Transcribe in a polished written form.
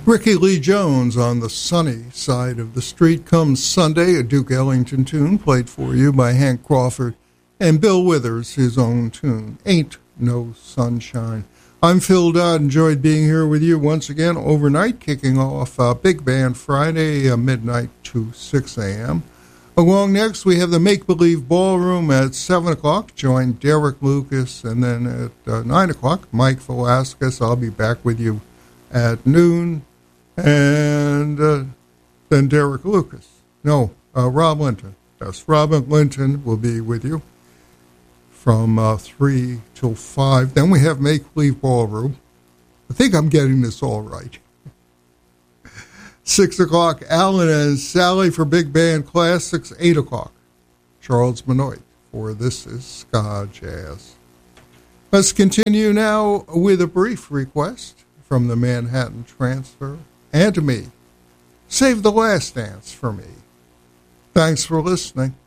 Ricky Lee Jones on the sunny side of the street comes Sunday, a Duke Ellington tune played for you by Hank Crawford, and Bill Withers, his own tune, Ain't No Sunshine. I'm Phil Dodd, enjoyed being here with you once again overnight, kicking off Big Band Friday, midnight to 6 a.m. Along next, we have the Make Believe Ballroom at 7 o'clock. Join Derek Lucas, and then at 9 o'clock, Mike Velasquez. I'll be back with you at noon. And then Derek Lucas. No, Rob Linton. Yes, Robin Linton will be with you from 3 till 5. Then we have Make Believe Ballroom. I think I'm getting this all right. 6 o'clock, Alan and Sally for Big Band Classics. 8 o'clock, Charles Benoit for This Is Ska Jazz. Let's continue now with a brief request from the Manhattan Transfer. And to me, save the last dance for me. Thanks for listening.